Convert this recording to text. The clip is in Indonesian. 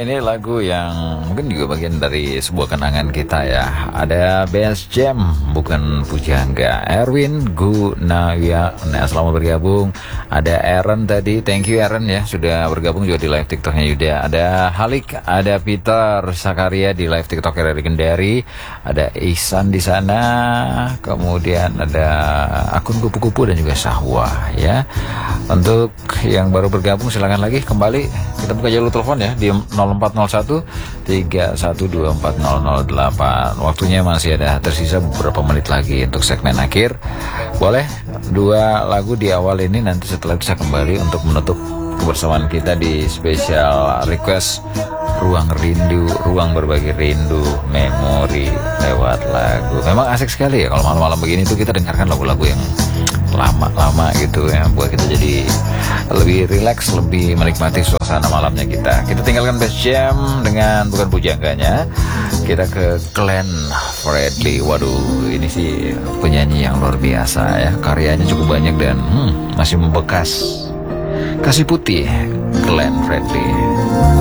ini lagu yang mungkin juga bagian dari sebuah kenangan kita ya. Ada Best Jam, bukan Pujangga. Erwin Gunawia, nah selamat bergabung. Ada Aaron tadi, thank you Aaron ya, sudah bergabung juga di live TikToknya Yuda. Ada Halik, ada Peter Sakaria di live TikTok dari Legendary. Ada Ihsan di sana, kemudian ada akun kupu-kupu dan juga Sahwa ya. Untuk yang baru bergabung silakan lagi kembali, kita buka jalur telepon ya di 0401 3124008. Waktunya masih ada tersisa beberapa menit lagi untuk segmen akhir. Boleh dua lagu di awal ini, nanti setelah bisa kembali untuk menutup kebersamaan kita di special request Ruang Rindu, ruang berbagi rindu, memori lewat lagu. Memang asik sekali ya kalau malam-malam begini tuh kita dengarkan lagu-lagu yang lama-lama gitu ya, buat kita jadi lebih rileks, lebih menikmati suasana malamnya kita. Kita tinggalkan Best Jam dengan bukan Pujangganya, kita ke Glenn Fredly. Waduh, ini sih penyanyi yang luar biasa ya, karyanya cukup banyak dan masih membekas. Kasih Putih, Glenn Fredly.